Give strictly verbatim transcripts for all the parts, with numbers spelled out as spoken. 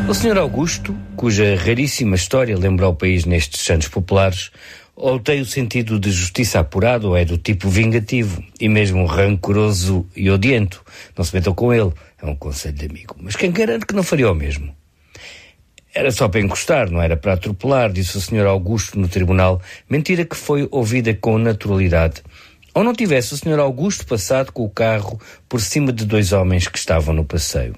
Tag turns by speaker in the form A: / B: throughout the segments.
A: O senhor Augusto, cuja raríssima história lembra ao país nestes santos populares, ou tem o sentido de justiça apurado, ou é do tipo vingativo, e mesmo rancoroso e odiento. Não se metam com ele, é um conselho de amigo. Mas quem garante que não faria o mesmo? Era só para encostar, não era para atropelar, disse o senhor Augusto no tribunal, mentira que foi ouvida com naturalidade. Ou não tivesse o senhor Augusto passado com o carro por cima de dois homens que estavam no passeio.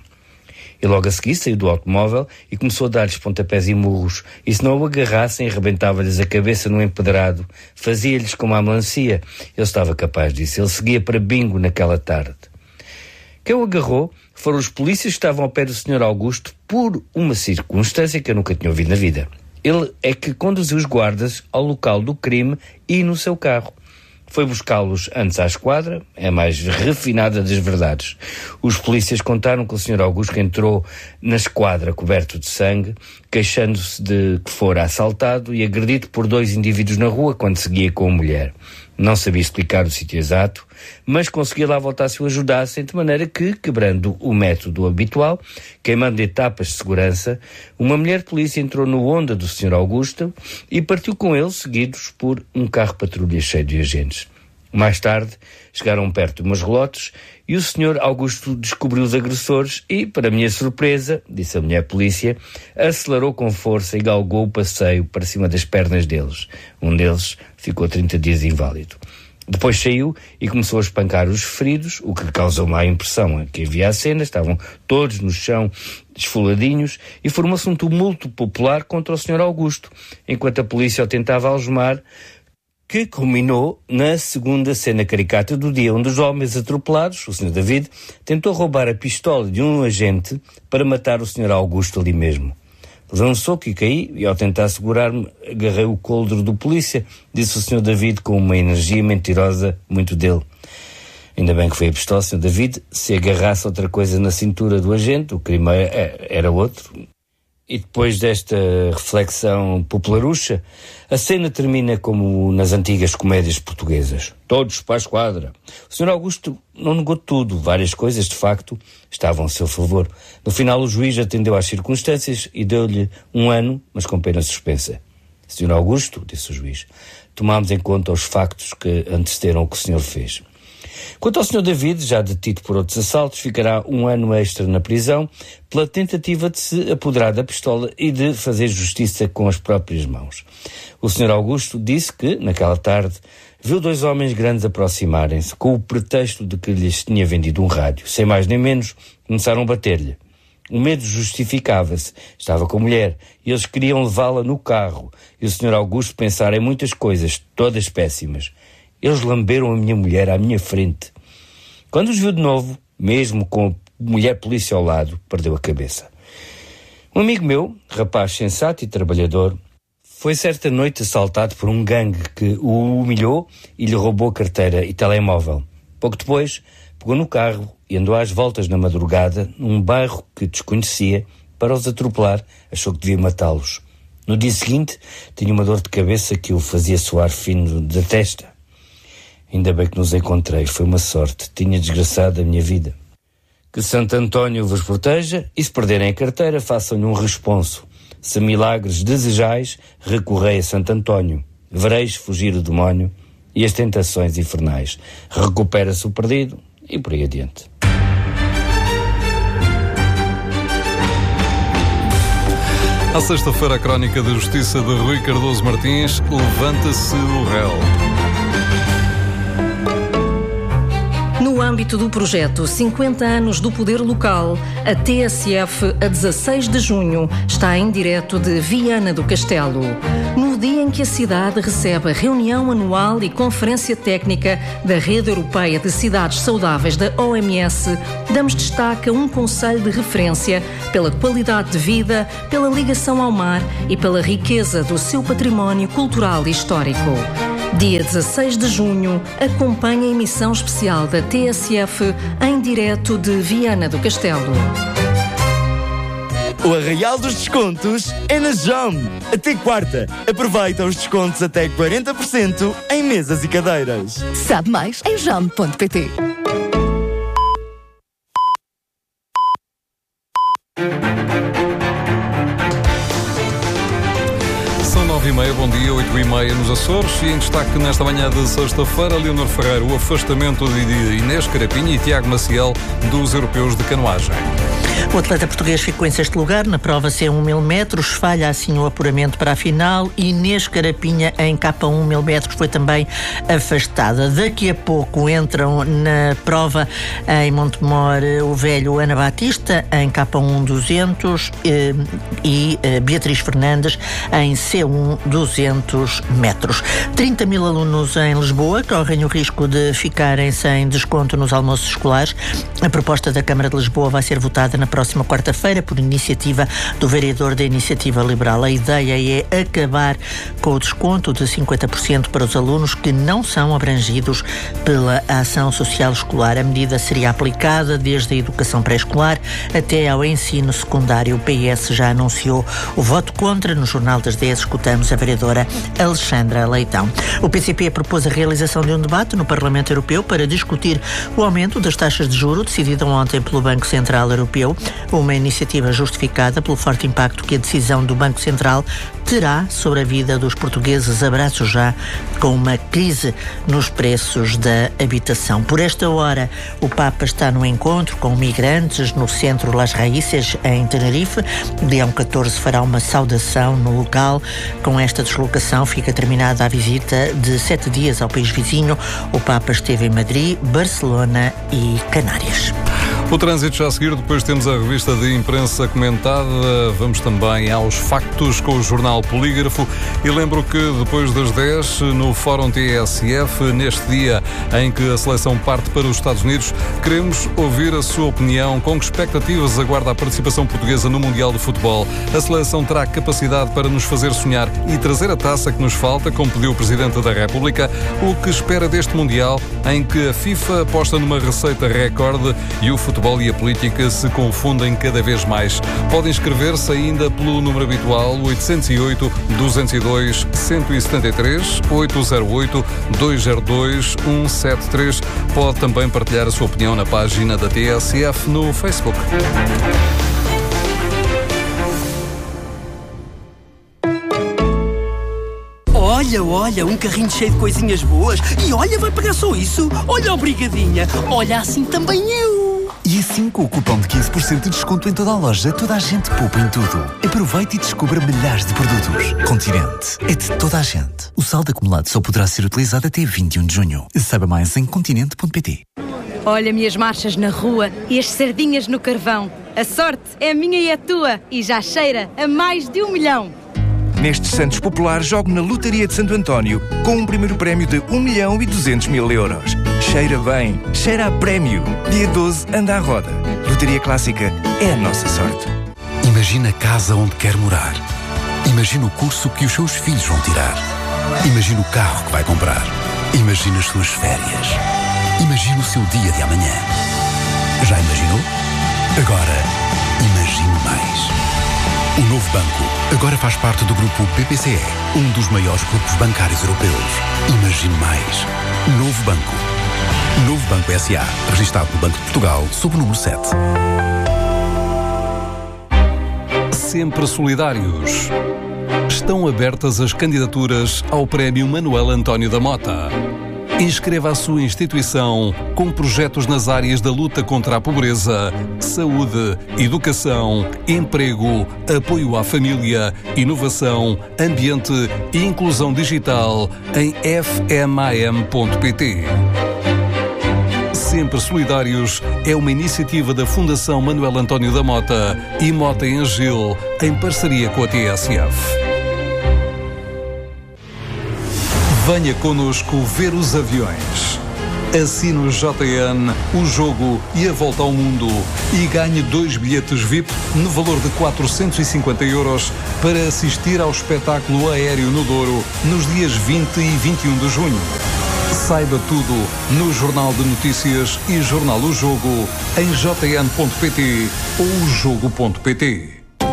A: E logo a seguir saiu do automóvel e começou a dar-lhes pontapés e murros, e se não o agarrassem, arrebentava-lhes a cabeça no empedrado, fazia-lhes como a melancia. Ele estava capaz disso, ele seguia para bingo naquela tarde. Quem o agarrou foram os polícias que estavam ao pé do senhor Augusto por uma circunstância que eu nunca tinha ouvido na vida. Ele é que conduziu os guardas ao local do crime e no seu carro. Foi buscá-los antes à esquadra, é a mais refinada das verdades. Os polícias contaram que o senhor Augusto entrou na esquadra coberto de sangue, queixando-se de que fora assaltado e agredido por dois indivíduos na rua quando seguia com a mulher. Não sabia explicar o sítio exato, mas conseguia lá voltar se o ajudassem, de maneira que, quebrando o método habitual, queimando etapas de segurança, uma mulher de polícia entrou no Honda do senhor Augusto e partiu com ele, seguidos por um carro patrulha cheio de agentes. Mais tarde, chegaram perto de umas relotes e o senhor Augusto descobriu os agressores e, para minha surpresa, disse a mulher polícia, acelerou com força e galgou o passeio para cima das pernas deles. Um deles ficou trinta dias inválido. Depois saiu e começou a espancar os feridos, o que causou má impressão. Quem via a cena, estavam todos no chão, desfoladinhos, e formou-se um tumulto popular contra o senhor Augusto, enquanto a polícia o tentava algemar, que culminou na segunda cena caricata do dia, onde os homens atropelados, o senhor David, tentou roubar a pistola de um agente para matar o senhor Augusto ali mesmo. Levei um soco e caí, e ao tentar segurar-me, agarrei o coldre do polícia, disse o senhor David com uma energia mentirosa muito dele. Ainda bem que foi a pistola, senhor David. Se agarrasse outra coisa na cintura do agente, o crime era outro. E depois desta reflexão popularucha, a cena termina como nas antigas comédias portuguesas. Todos para a esquadra. O senhor Augusto não negou tudo. Várias coisas, de facto, estavam a seu favor. No final, o juiz atendeu às circunstâncias e deu-lhe um ano, mas com pena suspensa. senhor Augusto, disse o juiz, tomámos em conta os factos que antecederam o que o senhor fez. Quanto ao senhor David, já detido por outros assaltos, ficará um ano extra na prisão pela tentativa de se apoderar da pistola e de fazer justiça com as próprias mãos. O senhor Augusto disse que, naquela tarde, viu dois homens grandes aproximarem-se com o pretexto de que lhes tinha vendido um rádio. Sem mais nem menos, começaram a bater-lhe. O medo justificava-se. Estava com a mulher e eles queriam levá-la no carro. E o senhor Augusto pensara em muitas coisas, todas péssimas. Eles lamberam a minha mulher à minha frente. Quando os viu de novo, mesmo com a mulher polícia ao lado, perdeu a cabeça. Um amigo meu, rapaz sensato e trabalhador, foi certa noite assaltado por um gangue que o humilhou e lhe roubou a carteira e telemóvel. Pouco depois, pegou no carro e andou às voltas na madrugada num bairro que desconhecia para os atropelar. Achou que devia matá-los. No dia seguinte, tinha uma dor de cabeça que o fazia suar fino da testa. Ainda bem que nos encontrei, foi uma sorte. Tinha desgraçado a minha vida. Que Santo António vos proteja e se perderem a carteira, façam-lhe um responso. Se milagres desejais, recorrei a Santo António. Vereis fugir o demónio e as tentações infernais. Recupera-se o perdido e por aí adiante.
B: À sexta-feira, a crónica da Justiça de Rui Cardoso Martins, levanta-se o réu.
C: No âmbito do projeto cinquenta anos do Poder Local, a T S F, a dezasseis de junho, está em direto de Viana do Castelo. No dia em que a cidade recebe a reunião anual e conferência técnica da Rede Europeia de Cidades Saudáveis da O M S, damos destaque a um concelho de referência pela qualidade de vida, pela ligação ao mar e pela riqueza do seu património cultural e histórico. Dia dezasseis de junho, acompanhe a emissão especial da T S F em direto de Viana do Castelo.
D: O Arraial dos Descontos é na Jam. Até quarta. Aproveita os descontos até quarenta por cento em mesas e cadeiras.
E: Sabe mais em jam ponto pt.
B: nove e meia, bom dia, oito e meia nos Açores. E em destaque nesta manhã de sexta-feira, Leonor Ferreira, o afastamento de Inês Carapinha e Tiago Maciel dos europeus de canoagem.
F: O atleta português ficou em sexto lugar na prova C um mil metros, falha assim o apuramento para a final. Inês Carapinha em K um mil metros foi também afastada. Daqui a pouco entram na prova em Montemor o velho Ana Batista em K um duzentos eh, e eh, Beatriz Fernandes em C um duzentos metros. trinta mil alunos em Lisboa correm o risco de ficarem sem desconto nos almoços escolares. A proposta da Câmara de Lisboa vai ser votada na próxima quarta-feira por iniciativa do vereador da Iniciativa Liberal. A ideia é acabar com o desconto de cinquenta por cento para os alunos que não são abrangidos pela ação social escolar. A medida seria aplicada desde a educação pré-escolar até ao ensino secundário. O P S já anunciou o voto contra. No Jornal das dez escutamos a vereadora Alexandra Leitão. O P C P propôs a realização de um debate no Parlamento Europeu para discutir o aumento das taxas de juros decidido ontem pelo Banco Central Europeu. Uma iniciativa justificada pelo forte impacto que a decisão do Banco Central terá sobre a vida dos portugueses. Abraço já com uma crise nos preços da habitação. Por esta hora, o Papa está no encontro com migrantes no centro Las Raíces, em Tenerife. Leão catorze fará uma saudação no local. Com esta deslocação fica terminada a visita de sete dias ao país vizinho. O Papa esteve em Madrid, Barcelona e Canárias.
B: O trânsito já a seguir, depois temos a revista de imprensa comentada, vamos também aos factos com o jornal Polígrafo e lembro que depois das dez, no Fórum T S F, neste dia em que a seleção parte para os Estados Unidos, queremos ouvir a sua opinião, com que expectativas aguarda a participação portuguesa no Mundial de Futebol. A seleção terá capacidade para nos fazer sonhar e trazer a taça que nos falta, como pediu o Presidente da República. O que espera deste Mundial, em que a FIFA aposta numa receita recorde e o futebol e a política se confundem cada vez mais. Podem inscrever-se ainda pelo número habitual oitocentos e oito, duzentos e dois, cento e setenta e três, oitocentos e oito, duzentos e dois, cento e setenta e três. Pode também partilhar a sua opinião na página da T S F no Facebook.
G: Olha, olha, um carrinho cheio de coisinhas boas. E olha, vai pagar só isso. Olha a brigadinha. Olha, assim também eu.
H: E assim, com o cupom de quinze por cento de desconto em toda a loja, toda a gente poupa em tudo. Aproveite e descubra milhares de produtos. Continente é de toda a gente. O saldo acumulado só poderá ser utilizado até vinte e um de junho. Saiba mais em continente ponto pt.
I: Olha-me as marchas na rua e as sardinhas no carvão. A sorte é minha e é tua e já cheira a mais de um milhão.
J: Nestes Santos Populares, jogo na Lotaria de Santo António com um primeiro prémio de um milhão e duzentos mil euros. Cheira bem, cheira a prémio. Dia doze, anda à roda. Lotaria Clássica é a nossa sorte.
K: Imagina a casa onde quer morar. Imagina o curso que os seus filhos vão tirar. Imagina o carro que vai comprar. Imagina as suas férias. Imagina o seu dia de amanhã. Já imaginou? Agora, imagine mais. O Novo Banco agora faz parte do grupo B P C E, um dos maiores grupos bancários europeus. Imagine mais. Novo Banco. Novo Banco S A, registado no Banco de Portugal, sob o número sete.
B: Sempre solidários. Estão abertas as candidaturas ao Prémio Manuel António da Mota. Inscreva a sua instituição com projetos nas áreas da luta contra a pobreza, saúde, educação, emprego, apoio à família, inovação, ambiente e inclusão digital em f m a m ponto p t. Sempre Solidários é uma iniciativa da Fundação Manuel António da Mota e Mota em Gil, em parceria com a T S F. Venha connosco ver os aviões. Assine o J N, o jogo e a volta ao mundo e ganhe dois bilhetes V I P no valor de quatrocentos e cinquenta euros para assistir ao espetáculo aéreo no Douro nos dias vinte e vinte e um de junho. Saiba tudo no Jornal de Notícias e Jornal O Jogo em j n ponto p t ou o jogo ponto p t.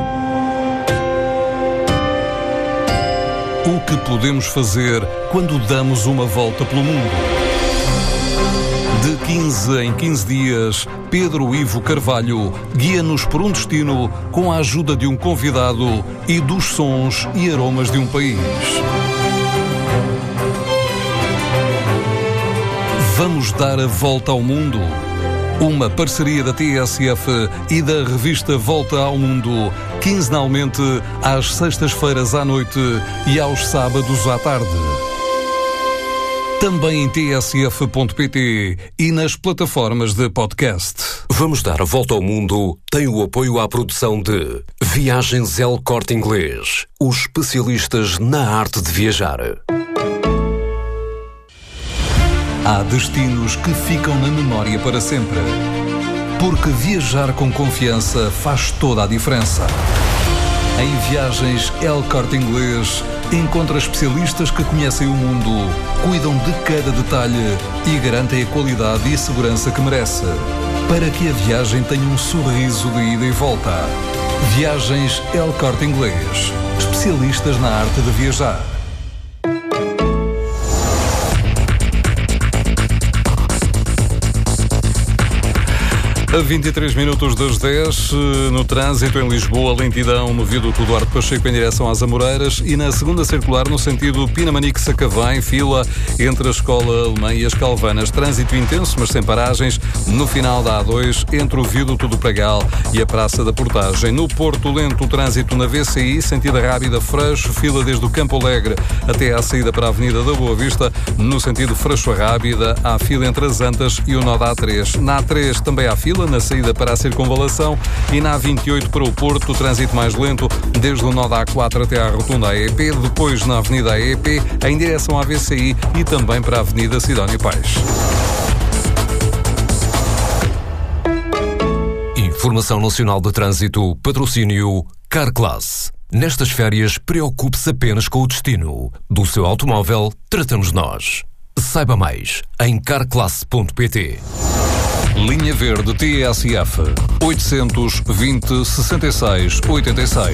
B: O que podemos fazer quando damos uma volta pelo mundo? De quinze em quinze dias, Pedro Ivo Carvalho guia-nos por um destino com a ajuda de um convidado e dos sons e aromas de um país. Vamos dar a volta ao mundo. Uma parceria da T S F e da revista Volta ao Mundo, quinzenalmente às sextas-feiras à noite e aos sábados à tarde. Também em t s f ponto p t e nas plataformas de podcast.
L: Vamos dar a volta ao mundo tem o apoio à produção de Viagens El Corte Inglês, os especialistas na arte de viajar.
B: Há destinos que ficam na memória para sempre. Porque viajar com confiança faz toda a diferença. Em Viagens El Corte Inglês, encontra especialistas que conhecem o mundo, cuidam de cada detalhe e garantem a qualidade e a segurança que merece, para que a viagem tenha um sorriso de ida e volta. Viagens El Corte Inglês, especialistas na arte de viajar. A vinte e três minutos das dez, no trânsito em Lisboa, lentidão no viaduto Duarte Pacheco em direção às Amoreiras e na segunda circular no sentido Pinamanique-Sacavém, fila entre a Escola Alemã e as Calvanas. Trânsito intenso, mas sem paragens, no final da A dois, entre o viaduto do Pragal e a Praça da Portagem. No Porto, lento trânsito na V C I, sentido Rábida Freixo, fila desde o Campo Alegre até à saída para a Avenida da Boa Vista. No sentido Freixo-Rábida, há fila entre as Antas e o nó da A três. Na A três também há fila na saída para a Circunvalação e na A vinte e oito para o Porto, trânsito mais lento desde o nó da A quatro até à rotunda A E P, depois na Avenida A E P em direção à V C I e também para a Avenida Sidónio Paes.
L: Informação Nacional de Trânsito, patrocínio Carclass. Nestas férias, preocupe-se apenas com o destino. Do seu automóvel, tratamos nós. Saiba mais em carclass ponto p t.
B: Linha Verde T S F oitocentos, vinte, sessenta e seis, oitenta e seis.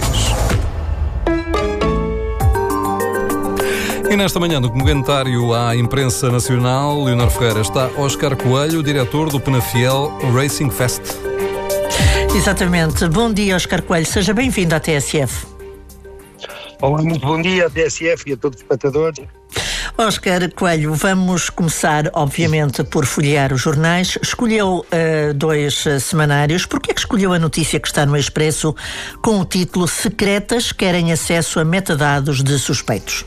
B: E nesta manhã, no comentário à imprensa nacional, Leonor Ferreira, está Oscar Coelho, diretor do Penafiel Racing Fest.
F: Exatamente. Bom dia, Oscar Coelho. Seja bem-vindo à T S F.
M: Olá, muito bom dia à T S F e a todos os espectadores.
F: Oscar Coelho, vamos começar, obviamente, por folhear os jornais. Escolheu uh, dois uh, semanários. Por que é que escolheu a notícia que está no Expresso com o título Secretas querem acesso a metadados de suspeitos?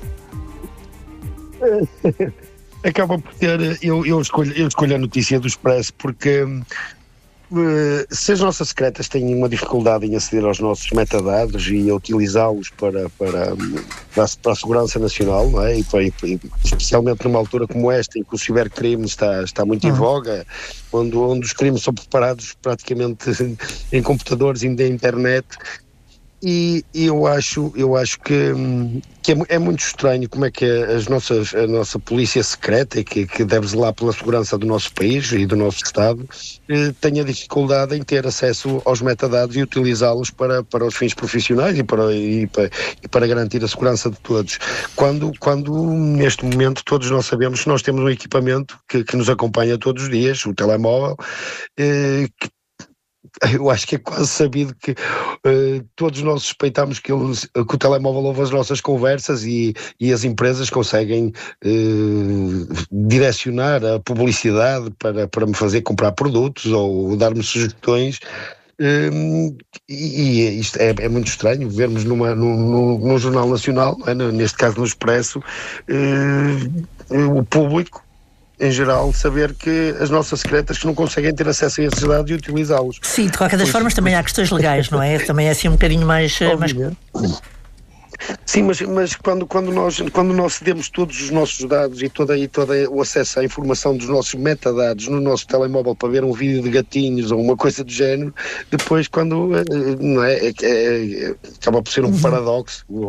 M: Acaba por ter... Eu, eu, escolho, eu escolho a notícia do Expresso porque... se as nossas secretas têm uma dificuldade em aceder aos nossos metadados e a utilizá-los para, para, para, a, para a segurança nacional, não é? E, para, e especialmente numa altura como esta, em que o cibercrime está, está muito em voga, onde, onde os crimes são preparados praticamente em computadores e na internet. E, e eu acho, eu acho que, que é, é muito estranho como é que as nossas, a nossa polícia secreta, que, que deve zelar pela segurança do nosso país e do nosso Estado, eh, tenha dificuldade em ter acesso aos metadados e utilizá-los para, para os fins profissionais e para, e, para, e para garantir a segurança de todos. Quando, quando neste momento todos nós sabemos que nós temos um equipamento que, que nos acompanha todos os dias, o telemóvel, eh, que eu acho que é quase sabido que uh, todos nós suspeitamos que, eles, que o telemóvel ouve as nossas conversas e, e as empresas conseguem uh, direcionar a publicidade para, para me fazer comprar produtos ou dar-me sugestões. Um, e, e isto é, é muito estranho vermos numa, num, num jornal nacional, não é? Neste caso no Expresso, uh, o público em geral, saber que as nossas secretas que não conseguem ter acesso a esses dados e utilizá-los.
F: Sim, de qualquer das pois, formas também há questões legais, não é? Também é assim um bocadinho mais... mais...
M: Sim, mas, mas quando, quando, nós, quando nós cedemos todos os nossos dados e todo, e todo o acesso à informação dos nossos metadados no nosso telemóvel para ver um vídeo de gatinhos ou uma coisa do género, depois quando, não é, é, é acaba por ser um paradoxo,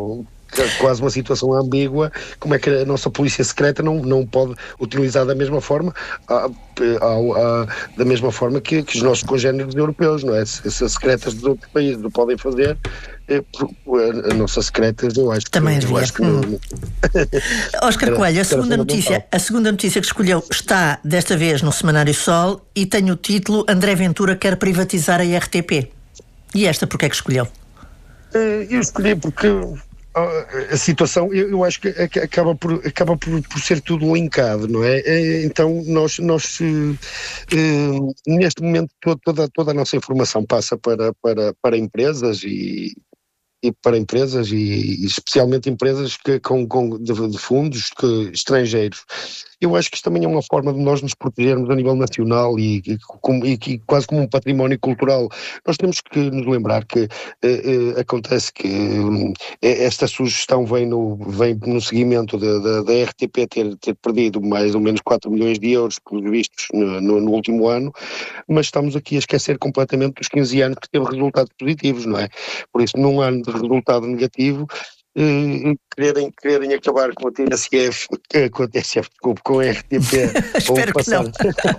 M: quase uma situação ambígua, como é que a nossa polícia secreta não, não pode utilizar da mesma forma, a, a, a, da mesma forma que, que os nossos congéneres europeus, não é? Se, se as secretas dos outros países o podem fazer, a nossa secreta, eu acho que
F: também
M: eu acho que
F: hum. Oscar Coelho, a segunda notícia, a segunda notícia que escolheu está desta vez no Semanário Sol e tem o título: André Ventura quer privatizar a R T P. E esta porquê é que escolheu?
M: Eu escolhi porque a situação, eu, eu acho que acaba por, acaba por, por ser tudo linkado, não é? Então nós, nós neste momento toda, toda a nossa informação passa para, para, para empresas e e para empresas e, e especialmente empresas que, com, com, de, de fundos que, estrangeiros. Eu acho que isto também é uma forma de nós nos protegermos a nível nacional e, e, com, e, e quase como um património cultural. Nós temos que nos lembrar que eh, eh, acontece que eh, esta sugestão vem no, vem no seguimento da R T P ter, ter perdido mais ou menos quatro milhões de euros, pelos vistos, no, no, no último ano, mas estamos aqui a esquecer completamente dos quinze anos que teve resultados positivos, não é? Por isso, num ano de resultado negativo, Uh, quererem, quererem acabar com a T S F, com a T S F, desculpe, com a R T P.
F: Espero que não.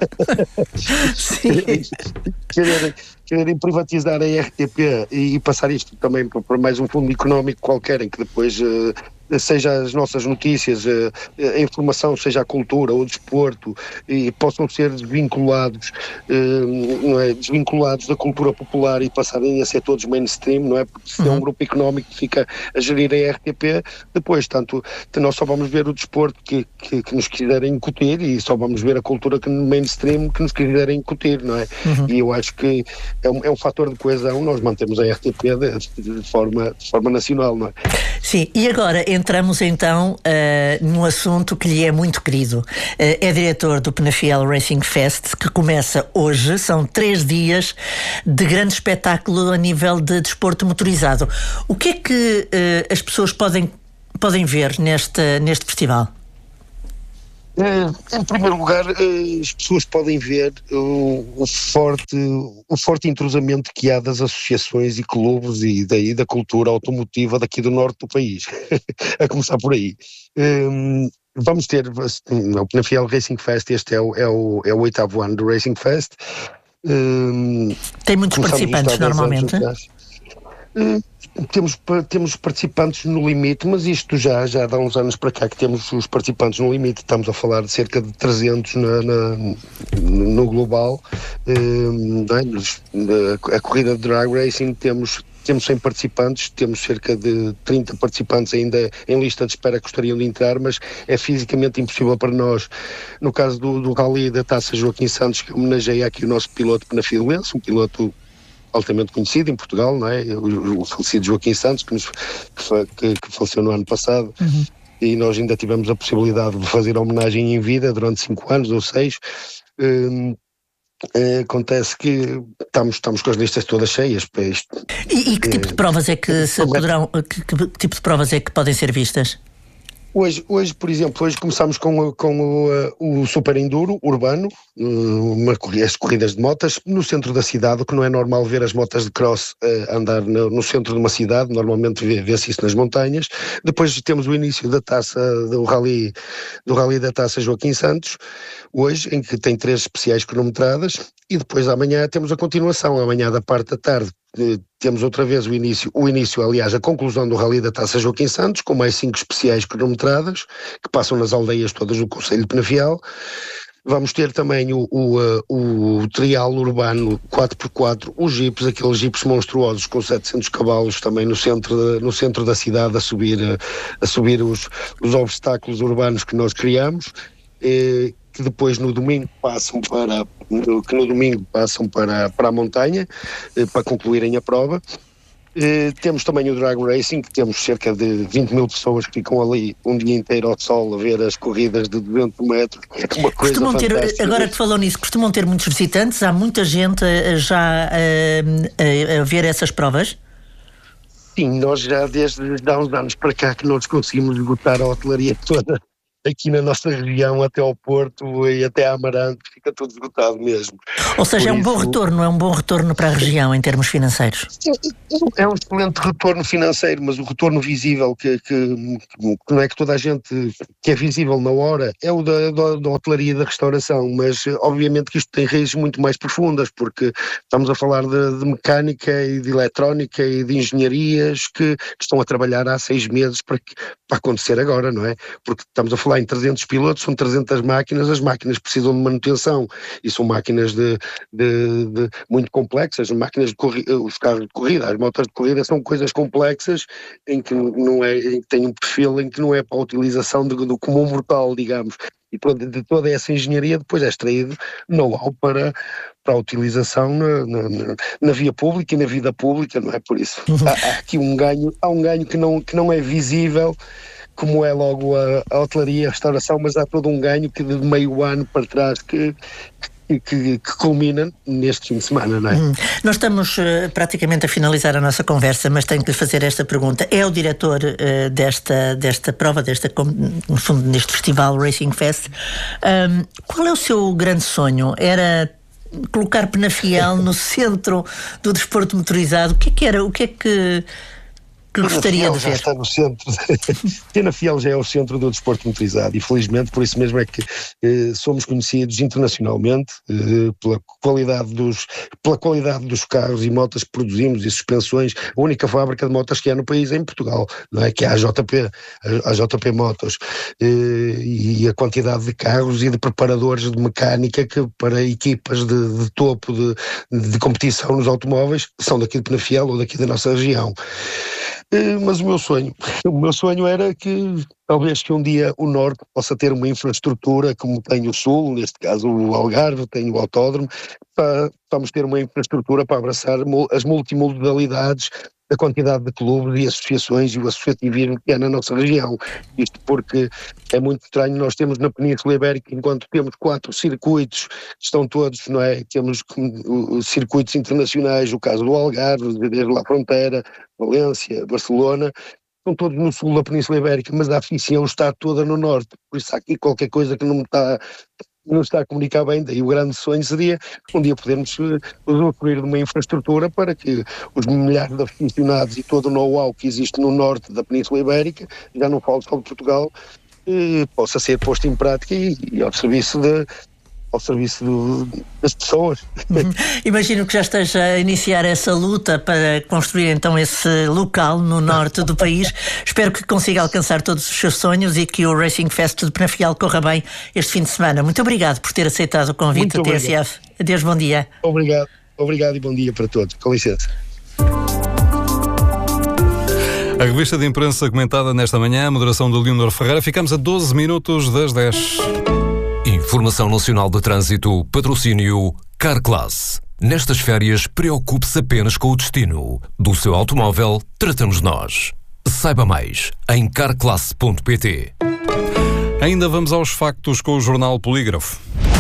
M: quererem, quererem privatizar a R T P e, e passar isto também para, para mais um fundo económico qualquer, em que depois uh, seja as nossas notícias, uh, a informação, seja a cultura ou o desporto, e possam ser desvinculados, uh, não é, desvinculados da cultura popular e passarem a ser todos mainstream, não é? Porque se uhum. é um grupo económico que fica a gerir a R T P, depois, tanto, nós só vamos ver o desporto que, que, que nos quiserem incutir e só vamos ver a cultura que no mainstream que nos quiserem incutir, não é? Uhum. E eu acho que é um, é um fator de coesão, nós mantemos a R T P de, de, forma, de forma nacional, não é?
F: Sim, e agora entramos então uh, num assunto que lhe é muito querido. Uh, é diretor do Penafiel Racing Fest, que começa hoje, são três dias de grande espetáculo a nível de desporto motorizado. O que é que uh, as pessoas podem, podem ver neste, neste festival?
M: Uh, em primeiro lugar, uh, as pessoas podem ver uh, o, forte, o forte entrosamento que há das associações e clubes e daí da cultura automotiva daqui do norte do país, a começar por aí. Um, vamos ter o Penafiel Racing Fest, este é o, é, o, é o oitavo ano do Racing Fest. Um,
F: Tem muitos participantes normalmente?
M: Uh, temos, temos participantes no limite, mas isto já, já dá uns anos para cá que temos os participantes no limite. Estamos a falar de cerca de trezentos na, na, no global. Uh, é? A corrida de drag racing temos Temos cem participantes, temos cerca de trinta participantes ainda em lista de espera que gostariam de entrar, mas é fisicamente impossível para nós. No caso do, do Rally da Taça Joaquim Santos, que homenageia aqui o nosso piloto Penafielense, um piloto altamente conhecido em Portugal, não é? O, o falecido Joaquim Santos, que, nos, que, que faleceu no ano passado. Uhum. E nós ainda tivemos a possibilidade de fazer a homenagem em vida durante cinco anos ou seis. Um, É, acontece que estamos, estamos com as listas todas cheias para isto.
F: E, e que tipo de provas é que se poderão, que, que tipo de provas é que podem ser vistas?
M: Hoje, hoje por exemplo, hoje começamos com, com o, o Super Enduro urbano, uma, as corridas de motas no centro da cidade, o que não é normal ver as motas de cross uh, andar no, no centro de uma cidade, normalmente vê, vê-se isso nas montanhas. Depois temos o início da taça, do rally, do rally da Taça Joaquim Santos, hoje, em que tem três especiais cronometradas, e depois amanhã temos a continuação, amanhã da parte da tarde. Temos outra vez o início, o início, aliás, a conclusão do Rally da Taça Joaquim Santos, com mais cinco especiais cronometradas, que passam nas aldeias todas do Concelho de Penafiel. Vamos ter também o, o, o, o trial urbano quatro por quatro, os jipes, aqueles jipes monstruosos com setecentos cavalos também no centro, de, no centro da cidade a subir, a subir os, os obstáculos urbanos que nós criamos. E, que depois no domingo passam para que no domingo passam para, para a montanha para concluírem a prova. E temos também o Drag Racing, que temos cerca de vinte mil pessoas que ficam ali um dia inteiro ao sol a ver as corridas de duzentos metros. Uma coisa
F: costumam ter,
M: fantástica.
F: agora que falou nisso, costumam ter muitos visitantes? Há muita gente já a, a, a ver essas provas?
M: Sim, nós já desde há uns anos para cá que nós conseguimos esgotar a hotelaria toda aqui na nossa região até ao Porto e até a Amarante, fica tudo esgotado mesmo.
F: Ou seja,
M: Por
F: é um
M: isso,
F: bom retorno, é um bom retorno para a região em termos financeiros.
M: É um excelente retorno financeiro, mas o retorno visível que, que, que não é que toda a gente que é visível na hora é o da, da, da hotelaria e da restauração, mas obviamente que isto tem raízes muito mais profundas, porque estamos a falar de, de mecânica e de eletrónica e de engenharias que, que estão a trabalhar há seis meses para, que, para acontecer agora, não é? Porque estamos a falar em trezentos pilotos, são trezentas máquinas, as máquinas precisam de manutenção e são máquinas de, de, de muito complexas, máquinas de corrida, os carros de corrida, as motos de corrida são coisas complexas em que não é, em que tem um perfil em que não é para a utilização do, do comum mortal, digamos. E pronto, de toda essa engenharia depois é extraído know-how para, para a utilização na, na, na via pública e na vida pública, não é? Por isso há, há aqui um ganho, há um ganho que não, que não é visível, como é logo a, a hotelaria, a restauração, mas há todo um ganho que de meio ano para trás que... Que, que, que culmina neste fim de semana, não é?
F: Hum. Nós estamos uh, praticamente a finalizar a nossa conversa, mas tenho que lhe fazer esta pergunta. É o diretor uh, desta, desta prova, desta, no fundo, neste festival Racing Fest. Um, qual é o seu grande sonho? Era colocar Penafiel no centro do desporto motorizado? O que é que era? O que é que... que gostaria de ver?
M: Já está no centro. Penafiel já é o centro do desporto motorizado e felizmente por isso mesmo é que eh, somos conhecidos internacionalmente eh, pela qualidade dos pela qualidade dos carros e motas que produzimos e suspensões. A única fábrica de motas que há no país é em Portugal, não é? Que é a J P, a, a J P Motos, eh, e a quantidade de carros e de preparadores de mecânica que para equipas de, de topo de, de competição nos automóveis são daqui de Penafiel ou daqui da nossa região. Mas o meu sonho, o meu sonho era que talvez que um dia o Norte possa ter uma infraestrutura como tem o Sul, neste caso o Algarve, tem o autódromo, para, vamos ter uma infraestrutura para abraçar as multimodalidades da quantidade de clubes e associações e o associativismo que há na nossa região. Isto porque é muito estranho, nós temos na Península Ibérica, enquanto temos quatro circuitos, estão todos, não é? Temos os circuitos internacionais, o caso do Algarve, desde lá a fronteira, Valência, Barcelona, estão todos no sul da Península Ibérica, mas a afição está toda no norte, por isso há aqui qualquer coisa que não me está... não está a comunicar bem, daí o grande sonho seria um dia podermos usufruir de uma infraestrutura para que os milhares de aficionados e todo o know-how que existe no norte da Península Ibérica, já não falo só de Portugal, eh, possa ser posto em prática e, e ao serviço de ao serviço do, das pessoas.
F: Uhum. Imagino que já esteja a iniciar essa luta para construir então esse local no norte do país. Espero que consiga alcançar todos os seus sonhos e que o Racing Fest de Penafiel corra bem este fim de semana. Muito obrigado por ter aceitado o convite da T S F. Adeus, bom dia.
M: Obrigado, obrigado e bom dia para todos. Com licença.
B: A revista de imprensa comentada nesta manhã, a moderação do Leonor Ferreira. Ficamos a doze minutos das dez.
L: Informação Nacional de Trânsito, patrocínio Carclass. Nestas férias, preocupe-se apenas com o destino. Do seu automóvel, tratamos nós. Saiba mais em carclass ponto pt.
B: Ainda vamos aos factos com o Jornal Polígrafo.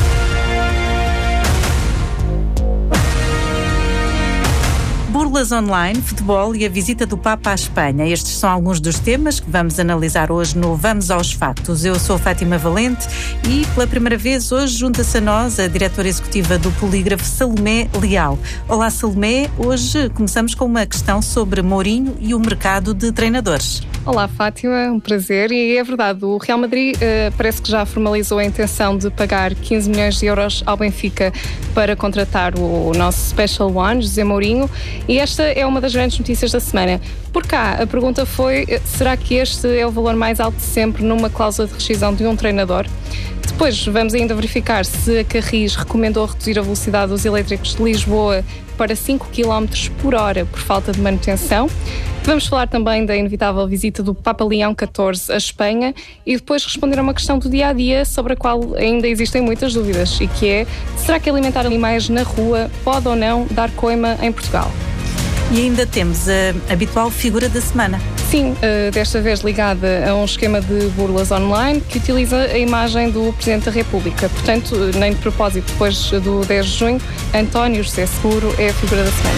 N: Burlas online, futebol e a visita do Papa à Espanha. Estes são alguns dos temas que vamos analisar hoje no Vamos aos Factos. Eu sou Fátima Valente e, pela primeira vez, hoje junta-se a nós a diretora executiva do Polígrafo, Salomé Leal. Olá, Salomé. Hoje começamos com uma questão sobre Mourinho e o mercado de treinadores.
O: Olá, Fátima. Um prazer. E é verdade, o Real Madrid uh, parece que já formalizou a intenção de pagar quinze milhões de euros ao Benfica para contratar o nosso Special One, José Mourinho. E esta é uma das grandes notícias da semana. Por cá, a pergunta foi, será que este é o valor mais alto de sempre numa cláusula de rescisão de um treinador? Depois vamos ainda verificar se a Carris recomendou reduzir a velocidade dos elétricos de Lisboa para cinco quilómetros por hora por falta de manutenção. Vamos falar também da inevitável visita do Papa Leão catorze à Espanha e depois responder a uma questão do dia-a-dia sobre a qual ainda existem muitas dúvidas e que é, será que alimentar animais na rua pode ou não dar coima em Portugal?
N: E ainda temos a habitual figura da semana.
O: Sim, uh, desta vez ligada a um esquema de burlas online que utiliza a imagem do Presidente da República. Portanto, nem de propósito, depois do dez de junho, António José Seguro é a figura da semana.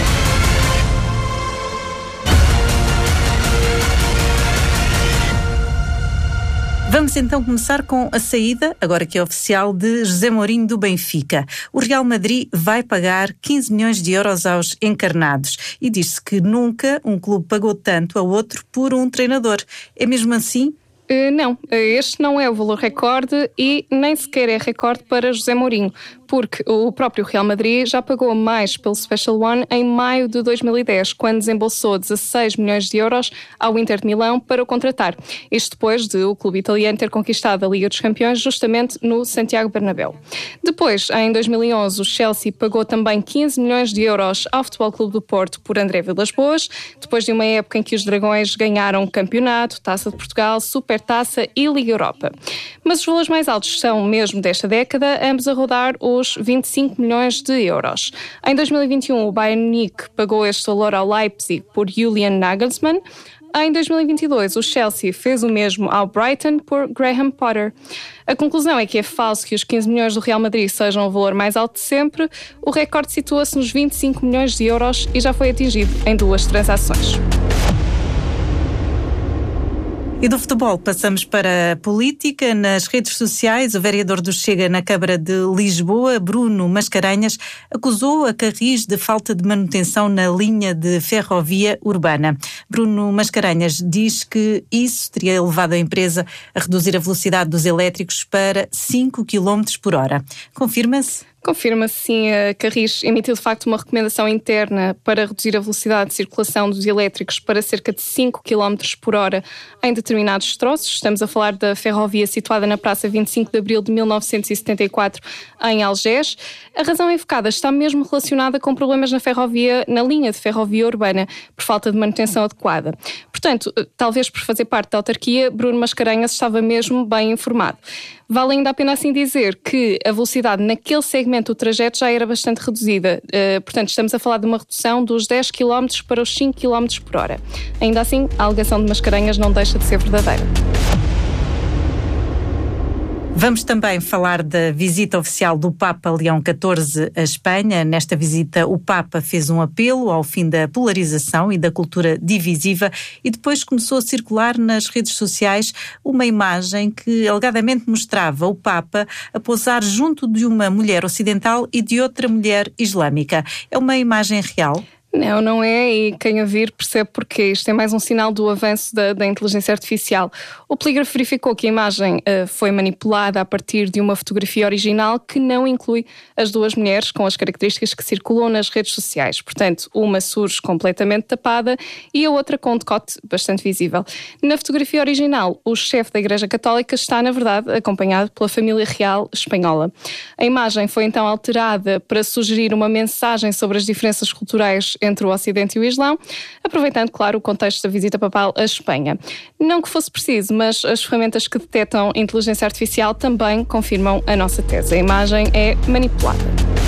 N: Vamos então começar com a saída, agora que é oficial, de José Mourinho do Benfica. O Real Madrid vai pagar quinze milhões de euros aos encarnados e diz-se que nunca um clube pagou tanto a outro por um treinador. É mesmo assim?
O: Uh, não, este não é o valor recorde e nem sequer é recorde para José Mourinho, porque o próprio Real Madrid já pagou mais pelo Special One em maio de dois mil e dez, quando desembolsou dezasseis milhões de euros ao Inter de Milão para o contratar. Isto depois de o clube italiano ter conquistado a Liga dos Campeões justamente no Santiago Bernabéu. Depois, em dois mil e onze, o Chelsea pagou também quinze milhões de euros ao Futebol Clube do Porto por André Vilas-Boas, depois de uma época em que os Dragões ganharam campeonato, Taça de Portugal, Supertaça e Liga Europa. Mas os valores mais altos são mesmo desta década, ambos a rodar os vinte e cinco milhões de euros. Em dois mil e vinte e um, o Bayern Munique pagou este valor ao Leipzig por Julian Nagelsmann. Em dois mil e vinte e dois, o Chelsea fez o mesmo ao Brighton por Graham Potter. A conclusão é que é falso que os quinze milhões do Real Madrid sejam o valor mais alto de sempre. O recorde situa-se nos vinte e cinco milhões de euros e já foi atingido em duas transações.
N: E do futebol passamos para a política. Nas redes sociais, o vereador do Chega na Câmara de Lisboa, Bruno Mascarenhas, acusou a Carris de falta de manutenção na linha de ferrovia urbana. Bruno Mascarenhas diz que isso teria levado a empresa a reduzir a velocidade dos elétricos para cinco quilómetros por hora. Confirma-se?
O: Confirma-se, sim. A Carris emitiu de facto uma recomendação interna para reduzir a velocidade de circulação dos elétricos para cerca de cinco quilómetros por hora em determinados troços. Estamos a falar da ferrovia situada na Praça vinte e cinco de Abril de mil novecentos e setenta e quatro, em Algés. A razão evocada está mesmo relacionada com problemas na ferrovia, na linha de ferrovia urbana, por falta de manutenção adequada. Portanto, talvez por fazer parte da autarquia, Bruno Mascarenhas estava mesmo bem informado. Vale ainda a pena assim dizer que a velocidade naquele segmento do trajeto já era bastante reduzida. Uh, portanto, estamos a falar de uma redução dos dez quilómetros para os cinco quilómetros por hora. Ainda assim, a alegação de Mascarenhas não deixa de ser verdadeira.
N: Vamos também falar da visita oficial do Papa Leão catorze à Espanha. Nesta visita, o Papa fez um apelo ao fim da polarização e da cultura divisiva e depois começou a circular nas redes sociais uma imagem que alegadamente mostrava o Papa a posar junto de uma mulher ocidental e de outra mulher islâmica. É uma imagem real?
O: Não, não é, e quem a vir percebe porquê. Isto é mais um sinal do avanço da, da inteligência artificial. O polígrafo verificou que a imagem uh, foi manipulada a partir de uma fotografia original que não inclui as duas mulheres com as características que circulam nas redes sociais. Portanto, uma surge completamente tapada e a outra com um decote bastante visível. Na fotografia original, o chefe da Igreja Católica está, na verdade, acompanhado pela família real espanhola. A imagem foi então alterada para sugerir uma mensagem sobre as diferenças culturais entre o Ocidente e o Islão, aproveitando, claro, o contexto da visita papal à Espanha. Não que fosse preciso, mas as ferramentas que detectam inteligência artificial também confirmam a nossa tese. A imagem é manipulada.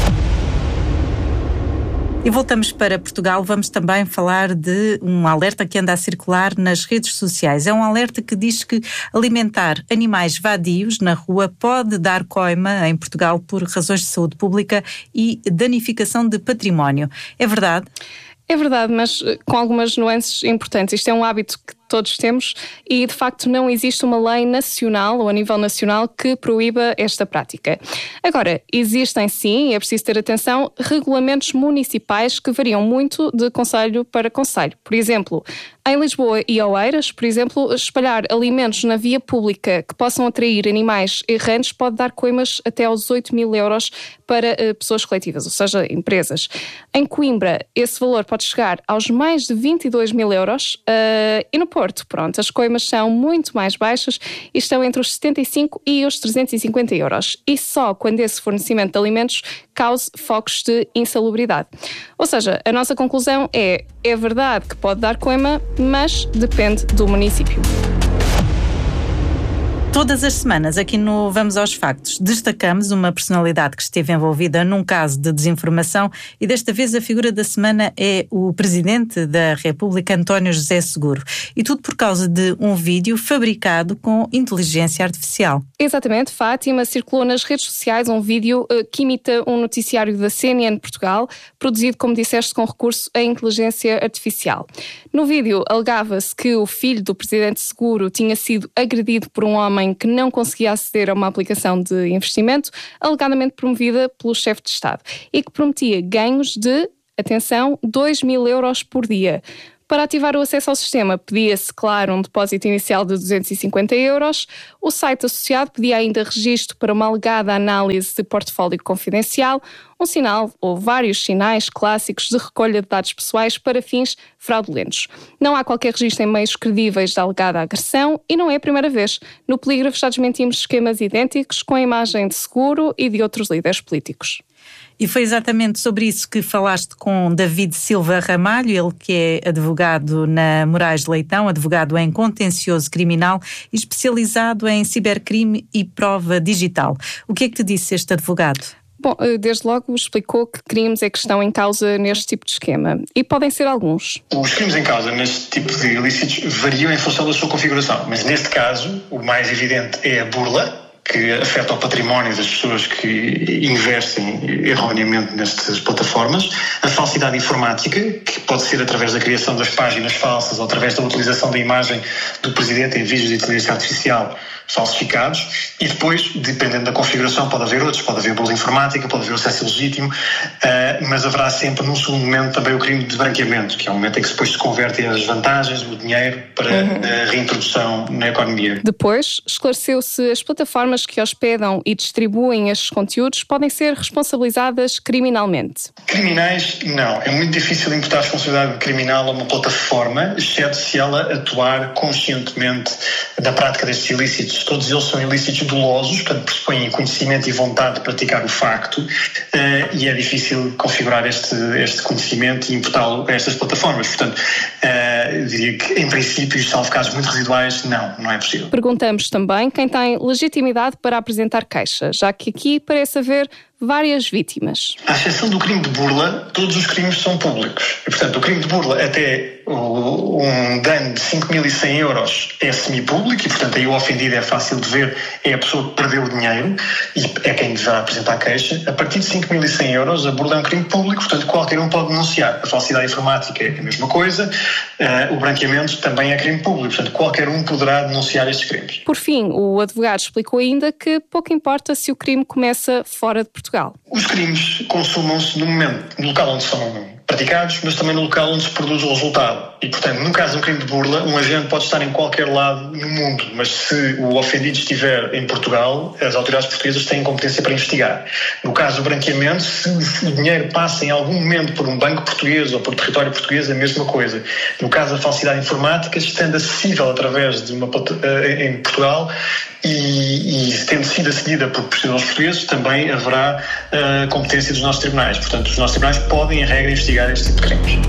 N: E voltamos para Portugal, vamos também falar de um alerta que anda a circular nas redes sociais. É um alerta que diz que alimentar animais vadios na rua pode dar coima em Portugal por razões de saúde pública e danificação de património. É verdade?
O: É verdade, mas com algumas nuances importantes. Isto é um hábito que todos temos e, de facto, não existe uma lei nacional ou a nível nacional que proíba esta prática. Agora, existem sim, e é preciso ter atenção, regulamentos municipais que variam muito de concelho para concelho. Por exemplo, em Lisboa e Oeiras, por exemplo, espalhar alimentos na via pública que possam atrair animais errantes pode dar coimas até aos oito mil euros para uh, pessoas coletivas, ou seja, empresas. Em Coimbra, esse valor pode chegar aos mais de vinte e dois mil euros uh, e no Porto, pronto, as coimas são muito mais baixas e estão entre os setenta e cinco e os trezentos e cinquenta euros. E só quando esse fornecimento de alimentos cause focos de insalubridade. Ou seja, a nossa conclusão é, é verdade que pode dar coima, mas depende do município.
N: Todas as semanas, aqui no Vamos aos Factos, destacamos uma personalidade que esteve envolvida num caso de desinformação e desta vez a figura da semana é o Presidente da República, António José Seguro. E tudo por causa de um vídeo fabricado com inteligência artificial.
O: Exatamente, Fátima. Circulou nas redes sociais um vídeo uh, que imita um noticiário da C N N Portugal, produzido, como disseste, com recurso à inteligência artificial. No vídeo, alegava-se que o filho do Presidente Seguro tinha sido agredido por um homem em que não conseguia aceder a uma aplicação de investimento, alegadamente promovida pelo chefe de Estado, e que prometia ganhos de, atenção, dois mil euros por dia. Para ativar o acesso ao sistema, pedia-se, claro, um depósito inicial de duzentos e cinquenta euros. O site associado pedia ainda registro para uma alegada análise de portfólio confidencial, um sinal ou vários sinais clássicos de recolha de dados pessoais para fins fraudulentos. Não há qualquer registro em meios credíveis da alegada agressão e não é a primeira vez. No Polígrafo já desmentimos esquemas idênticos com a imagem de Seguro e de outros líderes políticos.
N: E foi exatamente sobre isso que falaste com David Silva Ramalho, ele que é advogado na Moraes de Leitão, advogado em contencioso criminal e especializado em cibercrime e prova digital. O que é que te disse este advogado?
O: Bom, desde logo explicou que crimes é que estão em causa neste tipo de esquema. E podem ser alguns.
P: Os crimes em causa neste tipo de ilícitos variam em função da sua configuração. Mas neste caso, o mais evidente é a burla, que afeta o património das pessoas que investem erroneamente nestas plataformas, a falsidade informática, que pode ser através da criação das páginas falsas ou através da utilização da imagem do Presidente em vídeos de inteligência artificial falsificados, e depois, dependendo da configuração, pode haver outros, pode haver burla informática, pode haver acesso ilegítimo, uh, mas haverá sempre, num segundo momento, também o crime de branqueamento, que é o momento em que depois se convertem as vantagens, o dinheiro, para uhum. a reintrodução na economia.
O: Depois, esclareceu-se as plataformas que hospedam e distribuem estes conteúdos podem ser responsabilizadas criminalmente.
P: Criminais, não. É muito difícil imputar responsabilidade criminal a uma plataforma, exceto se ela atuar conscientemente da prática destes ilícitos. Todos eles são ilícitos dolosos, portanto pressupõem conhecimento e vontade de praticar o facto, uh, e é difícil configurar este, este conhecimento e imputá-lo a estas plataformas. Portanto, uh, eu diria que, em princípio, salvo casos muito residuais, não, não é possível.
O: Perguntamos também quem tem legitimidade para apresentar queixa, já que aqui parece haver várias vítimas.
P: À exceção do crime de burla, todos os crimes são públicos. E, portanto, o crime de burla até um dano de cinco mil e cem euros é semipúblico e, portanto, aí o ofendido é fácil de ver, é a pessoa que perdeu o dinheiro e é quem deverá apresentar a queixa. A partir de cinco mil e cem euros, a burla é um crime público, portanto, qualquer um pode denunciar. A falsidade informática é a mesma coisa, uh, o branqueamento também é crime público, portanto, qualquer um poderá denunciar estes crimes.
O: Por fim, o advogado explicou ainda que pouco importa se o crime começa fora de Portugal.
P: Os crimes consumam-se no momento, no local onde são praticados, mas também no local onde se produz o resultado. E, portanto, no caso de um crime de burla, um agente pode estar em qualquer lado no mundo, mas se o ofendido estiver em Portugal, as autoridades portuguesas têm competência para investigar. No caso do branqueamento, se o dinheiro passa em algum momento por um banco português ou por território português, a mesma coisa. No caso da falsidade informática, estando acessível através de uma em Portugal e, e tendo sido acedida por cidadãos portugueses, também haverá uh, competência dos nossos tribunais. Portanto, os nossos tribunais podem, em regra, investigar este tipo de crimes.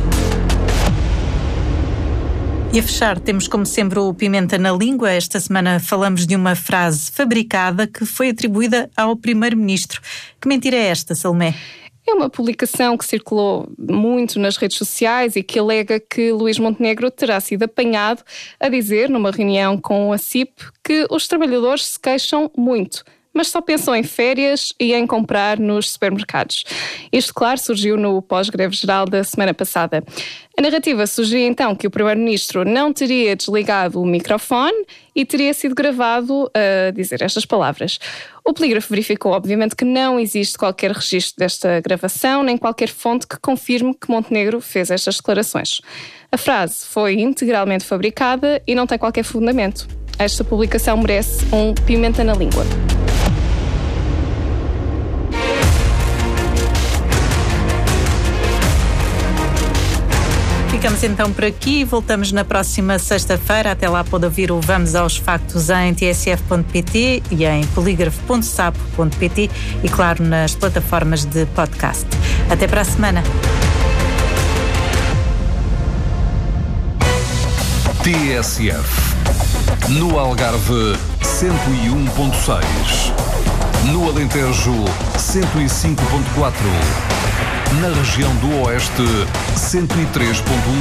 N: E a fechar, temos como sempre o Pimenta na Língua. Esta semana falamos de uma frase fabricada que foi atribuída ao Primeiro-Ministro. Que mentira é esta, Salomé?
O: É uma publicação que circulou muito nas redes sociais e que alega que Luís Montenegro terá sido apanhado a dizer, numa reunião com a C I P, que os trabalhadores se queixam muito, mas só pensam em férias e em comprar nos supermercados. Isto, claro, surgiu no pós-greve geral da semana passada. A narrativa sugeria então que o Primeiro-Ministro não teria desligado o microfone e teria sido gravado a dizer estas palavras. O Polígrafo verificou, obviamente, que não existe qualquer registro desta gravação, nem qualquer fonte que confirme que Montenegro fez estas declarações. A frase foi integralmente fabricada e não tem qualquer fundamento. Esta publicação merece um Pimenta na Língua.
N: Ficamos então por aqui, voltamos na próxima sexta-feira. Até lá pode ouvir o Vamos aos Factos em t s f ponto p t e em polígrafo ponto sapo ponto p t e, claro, nas plataformas de podcast. Até para a semana.
K: T S F. No Algarve, cento e um ponto seis. No Alentejo, cento e cinco ponto quatro. Na região do Oeste, cento e três ponto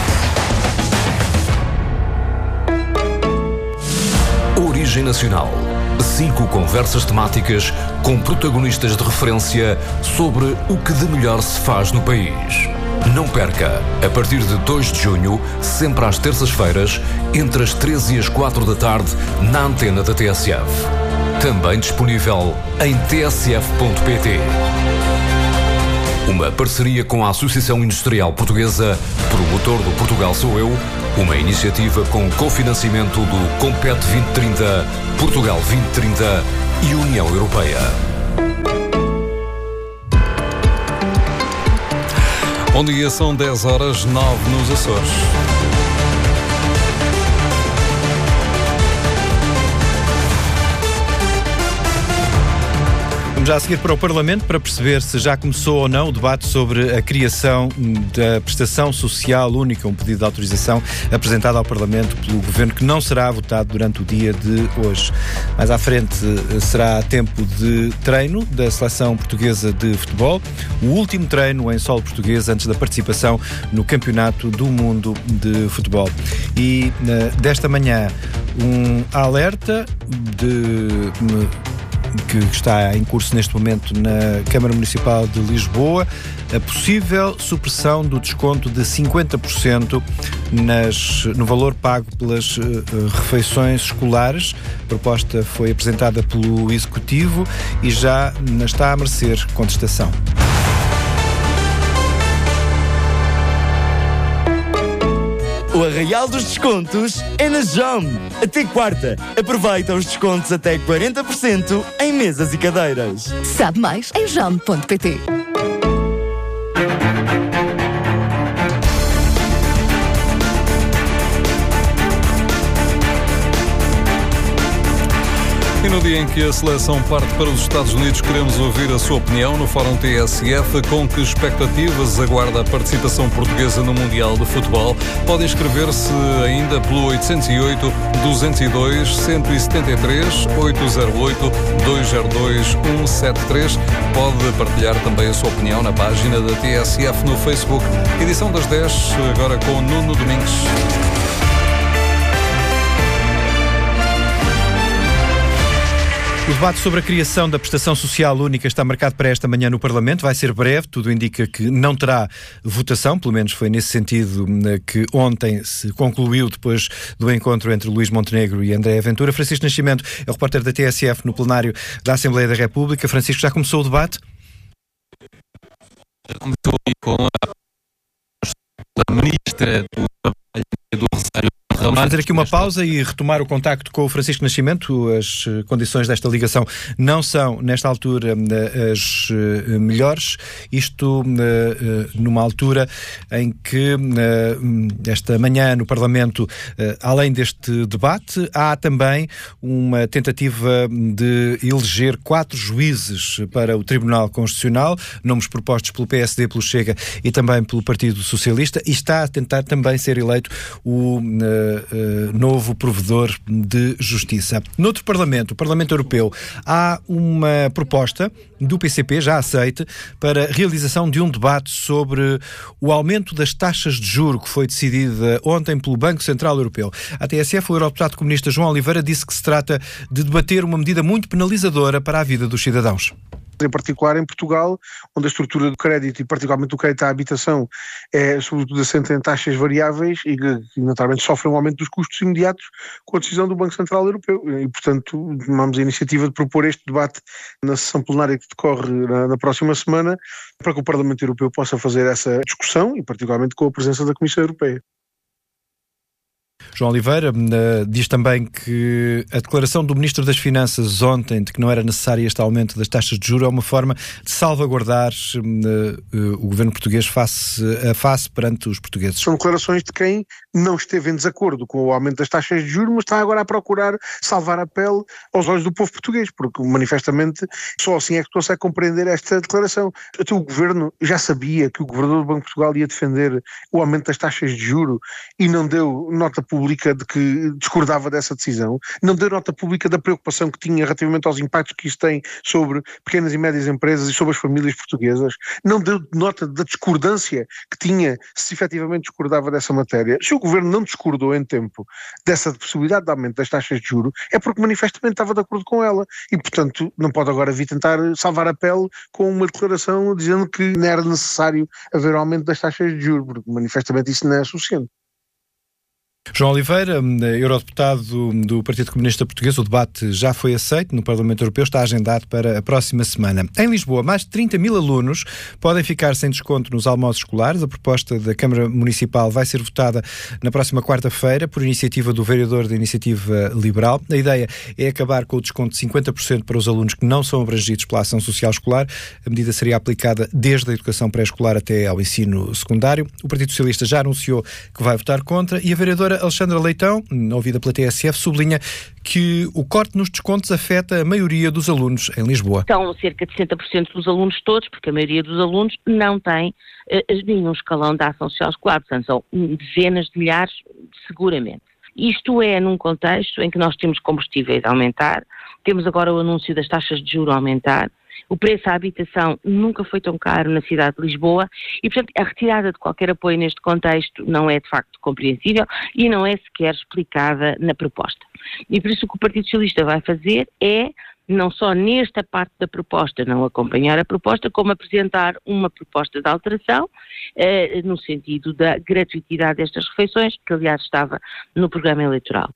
L: um. Origem Nacional. Cinco conversas temáticas com protagonistas de referência sobre o que de melhor se faz no país. Não perca, a partir de dois de junho, sempre às terças-feiras, entre as três e as quatro da tarde, na antena da T S F. Também disponível em t s f ponto p t. Uma parceria com a Associação Industrial Portuguesa, promotor do Portugal Sou Eu, uma iniciativa com cofinanciamento do Compete vinte trinta, Portugal vinte trinta e União Europeia.
B: Bom dia, são dez horas, nove nos Açores. Vamos já a seguir para o Parlamento para perceber se já começou ou não o debate sobre a criação da prestação social única, um pedido de autorização apresentado ao Parlamento pelo Governo que não será votado durante o dia de hoje. Mais à frente será tempo de treino da seleção portuguesa de futebol, o último treino em solo português antes da participação no Campeonato do Mundo de Futebol. E desta manhã um alerta de... que está em curso neste momento na Câmara Municipal de Lisboa, a possível supressão do desconto de cinquenta por cento nas, no valor pago pelas uh, refeições escolares. A proposta foi apresentada pelo Executivo e já está a merecer contestação.
D: O arraial dos descontos é na Jome. Até quarta, aproveita os descontos até quarenta por cento em mesas e cadeiras.
E: Sabe mais em jome ponto p t.
B: E no dia em que a seleção parte para os Estados Unidos, queremos ouvir a sua opinião no Fórum T S F. Com que expectativas aguarda a participação portuguesa no Mundial de Futebol? Pode inscrever-se ainda pelo oitocentos e oito, duzentos e dois, cento e setenta e três, oitocentos e oito, duzentos e dois, cento e setenta e três. Pode partilhar também a sua opinião na página da T S F no Facebook. Edição das dez, agora com Nuno Domingues. O debate sobre a criação da prestação social única está marcado para esta manhã no Parlamento. Vai ser breve, tudo indica que não terá votação, pelo menos foi nesse sentido que ontem se concluiu depois do encontro entre Luís Montenegro e André Ventura. Francisco Nascimento é o repórter da T S F no plenário da Assembleia da República. Francisco, já começou o debate?
Q: Já começou com a ministra do Trabalho e do Rosário.
B: Vamos fazer aqui uma pausa e retomar o contacto com o Francisco Nascimento. As condições desta ligação não são, nesta altura, as melhores. Isto numa altura em que, esta manhã no Parlamento, além deste debate, há também uma tentativa de eleger quatro juízes para o Tribunal Constitucional, nomes propostos pelo P S D, pelo Chega e também pelo Partido Socialista, e está a tentar também ser eleito o Uh, novo provedor de justiça. Noutro Parlamento, o Parlamento Europeu, há uma proposta do P C P, já aceite, para a realização de um debate sobre o aumento das taxas de juro que foi decidida ontem pelo Banco Central Europeu. A T S F, o eurodeputado comunista João Oliveira, disse que se trata de debater uma medida muito penalizadora para a vida dos cidadãos.
R: Em particular em Portugal, onde a estrutura do crédito e particularmente o crédito à habitação é sobretudo assente em taxas variáveis e que naturalmente sofrem um aumento dos custos imediatos com a decisão do Banco Central Europeu e portanto tomamos a iniciativa de propor este debate na sessão plenária que decorre na, na próxima semana para que o Parlamento Europeu possa fazer essa discussão e particularmente com a presença da Comissão Europeia.
B: João Oliveira uh, diz também que a declaração do Ministro das Finanças ontem de que não era necessário este aumento das taxas de juros é uma forma de salvaguardar uh, uh, o governo português face a face perante os portugueses.
R: São declarações de quem não esteve em desacordo com o aumento das taxas de juros, mas está agora a procurar salvar a pele aos olhos do povo português, porque manifestamente só assim é que consegue compreender esta declaração. Até o governo já sabia que o governador do Banco de Portugal ia defender o aumento das taxas de juros e não deu nota pública pública de que discordava dessa decisão, não deu nota pública da preocupação que tinha relativamente aos impactos que isso tem sobre pequenas e médias empresas e sobre as famílias portuguesas, não deu nota da discordância que tinha se efetivamente discordava dessa matéria. Se o Governo não discordou em tempo dessa possibilidade de aumento das taxas de juros, é porque manifestamente estava de acordo com ela e, portanto, não pode agora vir tentar salvar a pele com uma declaração dizendo que não era necessário haver aumento das taxas de juros, porque manifestamente isso não é suficiente.
S: João Oliveira, eurodeputado do Partido Comunista Português, o debate já foi aceito no Parlamento Europeu, está agendado para a próxima semana. Em Lisboa, mais de trinta mil alunos podem ficar sem desconto nos almoços escolares. A proposta da Câmara Municipal vai ser votada na próxima quarta-feira por iniciativa do vereador da Iniciativa Liberal. A ideia é acabar com o desconto de cinquenta por cento para os alunos que não são abrangidos pela ação social escolar. A medida seria aplicada desde a educação pré-escolar até ao ensino secundário. O Partido Socialista já anunciou que vai votar contra e a vereadora Alexandra Leitão, ouvida pela T S F, sublinha que o corte nos descontos afeta a maioria dos alunos em Lisboa.
T: São cerca de sessenta por cento dos alunos todos, porque a maioria dos alunos não tem uh, nenhum escalão da ação social escolar, portanto são dezenas de milhares seguramente. Isto é num contexto em que nós temos combustíveis a aumentar, temos agora o anúncio das taxas de juros a aumentar, o preço à habitação nunca foi tão caro na cidade de Lisboa e, portanto, a retirada de qualquer apoio neste contexto não é de facto compreensível e não é sequer explicada na proposta. E por isso o que o Partido Socialista vai fazer é, não só nesta parte da proposta, não acompanhar a proposta, como apresentar uma proposta de alteração, eh, no sentido da gratuitidade destas refeições, que aliás estava no programa eleitoral.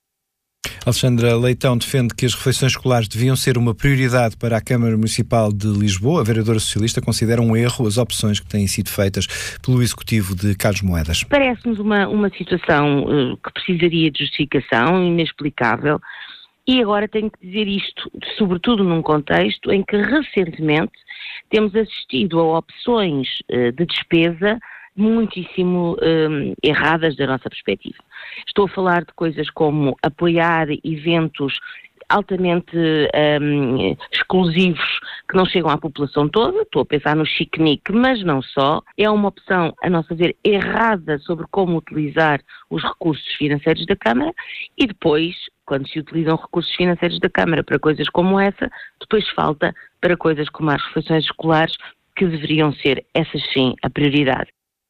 S: Alexandra Leitão defende que as refeições escolares deviam ser uma prioridade para a Câmara Municipal de Lisboa. A vereadora socialista considera um erro as opções que têm sido feitas pelo Executivo de Carlos Moedas.
T: Parece-nos uma, uma situação uh, que precisaria de justificação, inexplicável, e agora tenho que dizer isto, sobretudo num contexto em que recentemente temos assistido a opções uh, de despesa muitíssimo um, erradas da nossa perspectiva. Estou a falar de coisas como apoiar eventos altamente um, exclusivos que não chegam à população toda, estou a pensar no chiquenique, mas não só. É uma opção, a nosso ver, errada sobre como utilizar os recursos financeiros da Câmara e depois, quando se utilizam recursos financeiros da Câmara para coisas como essa, depois falta para coisas como as refeições escolares, que deveriam ser, essas sim, a prioridade.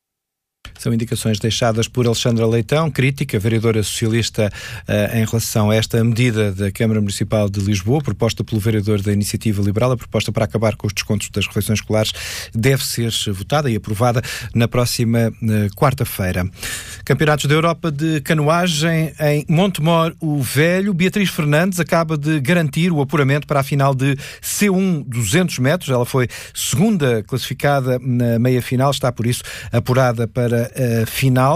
S: São indicações deixadas por Alexandra Leitão, crítica, vereadora socialista, uh, em relação a esta medida da Câmara Municipal de Lisboa, proposta pelo vereador da Iniciativa Liberal. A proposta para acabar com os descontos das refeições escolares deve ser votada e aprovada na próxima uh, quarta-feira. Campeonatos da Europa de canoagem em Montemor o Velho. Beatriz Fernandes acaba de garantir o apuramento para a final de C um duzentos metros. Ela foi segunda classificada na meia-final, está por isso apurada para a final.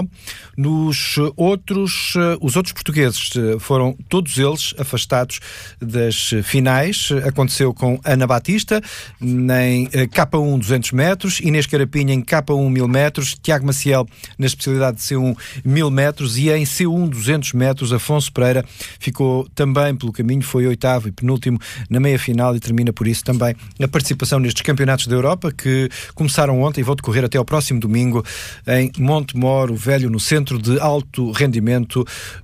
S: Nos outros, os outros portugueses foram todos eles afastados das finais. Aconteceu com Ana Batista em K um duzentos metros, Inês Carapinha em K um mil metros, Tiago Maciel na especialidade de C um mil metros e em C um duzentos metros Afonso Pereira ficou também pelo caminho, foi oitavo e penúltimo na meia-final e termina por isso também a participação nestes campeonatos da Europa que começaram ontem e vão decorrer até ao próximo domingo em Montemor o Velho, no centro de alto rendimento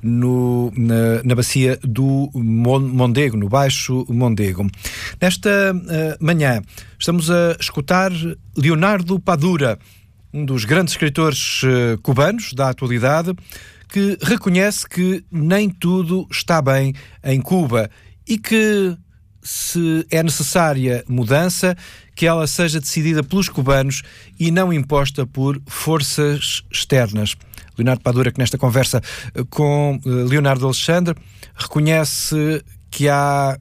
S: no, na, na bacia do Mondego, no Baixo Mondego. Nesta uh, manhã estamos a escutar Leonardo Padura, um dos grandes escritores uh, cubanos da atualidade, que reconhece que nem tudo está bem em Cuba e que, se é necessária mudança, que ela seja decidida pelos cubanos e não imposta por forças externas. Leonardo Padura, que nesta conversa com Leonardo Alexandre, reconhece que há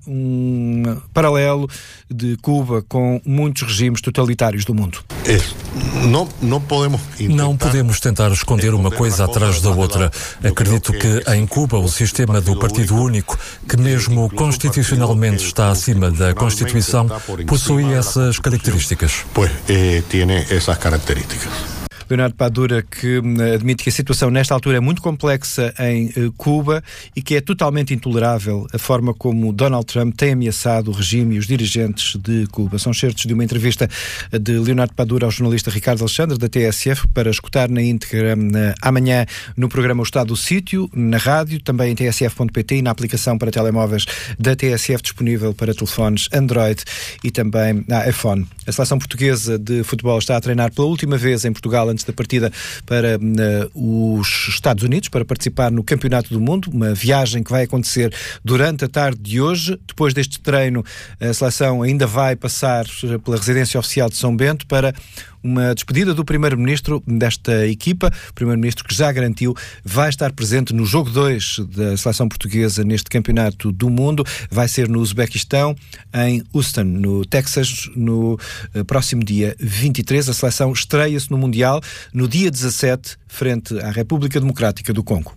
S: um paralelo de Cuba com muitos regimes totalitários do mundo.
U: É, não, não podemos intentar...
V: Não podemos tentar esconder uma coisa atrás da outra. Acredito que em Cuba o sistema do Partido Único, que mesmo constitucionalmente está acima da Constituição, possui essas características.
U: Pois, eh, tiene essas características.
S: Leonardo Padura, que admite que a situação nesta altura é muito complexa em uh, Cuba e que é totalmente intolerável a forma como Donald Trump tem ameaçado o regime e os dirigentes de Cuba. São certos de uma entrevista de Leonardo Padura ao jornalista Ricardo Alexandre, da T S F, para escutar na íntegra uh, amanhã no programa O Estado do Sítio, na rádio, também em t s f ponto p t e na aplicação para telemóveis da T S F, disponível para telefones Android e também na iPhone. A seleção portuguesa de futebol está a treinar pela última vez em Portugal antes da partida para uh, os Estados Unidos para participar no Campeonato do Mundo, uma viagem que vai acontecer durante a tarde de hoje. Depois deste treino, a seleção ainda vai passar pela residência oficial de São Bento para uma despedida do primeiro-ministro desta equipa, o primeiro-ministro que já garantiu vai estar presente no jogo dois da seleção portuguesa neste Campeonato do Mundo. Vai ser no Uzbequistão, em Houston, no Texas, no próximo dia vinte e três. A seleção estreia-se no Mundial no dia dezassete, frente à República Democrática do Congo.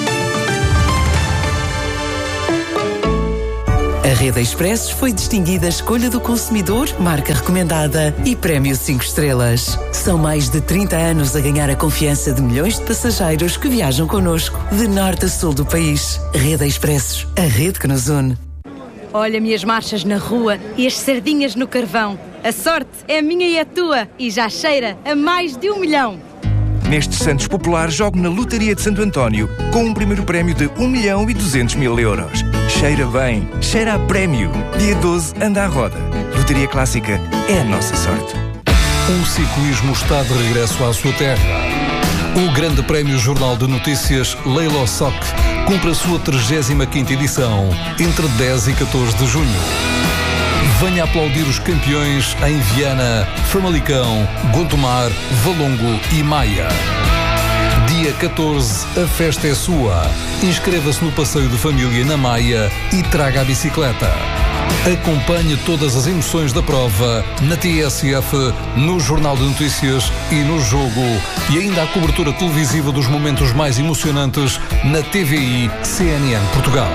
A: A Rede Expressos foi distinguida Escolha do Consumidor, marca recomendada e prémio cinco estrelas. São mais de trinta anos a ganhar a confiança de milhões de passageiros que viajam connosco, de norte a sul do país. Rede Expressos, a rede que nos une.
I: Olha-me as marchas na rua e as sardinhas no carvão. A sorte é minha e é tua e já cheira a mais de um milhão.
J: Neste Santos Popular, jogue na Lotaria de Santo António com um primeiro prémio de um milhão e duzentos mil euros. Cheira bem, cheira a prémio. Dia doze, anda à roda. Lotaria Clássica é a nossa sorte.
B: O ciclismo está de regresso à sua terra. O Grande Prémio Jornal de Notícias Leilo Soc cumpre a sua trigésima quinta edição entre dez e catorze de junho. Venha aplaudir os campeões em Viana, Famalicão, Gondomar, Valongo e Maia. Dia catorze, a festa é sua. Inscreva-se no passeio de família na Maia e traga a bicicleta. Acompanhe todas as emoções da prova na T S F, no Jornal de Notícias e no Jogo. E ainda a cobertura televisiva dos momentos mais emocionantes na T V I C N N Portugal.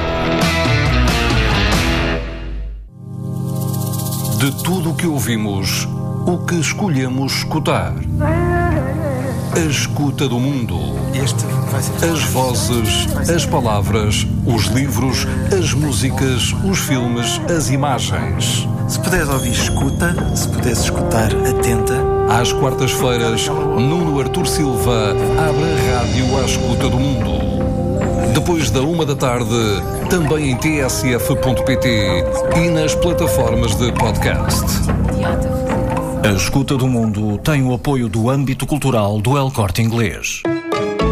B: De tudo o que ouvimos, o que escolhemos escutar. A escuta do mundo. As vozes, as palavras, os livros, as músicas, os filmes, as imagens.
C: Se puderes ouvir, escuta. Se puderes escutar, atenta.
B: Às quartas-feiras, Nuno Artur Silva abre a rádio à escuta do mundo. Depois da uma da tarde, também em t s f ponto p t e nas plataformas de podcast.
W: A Escuta do Mundo tem o apoio do âmbito cultural do El Corte Inglês.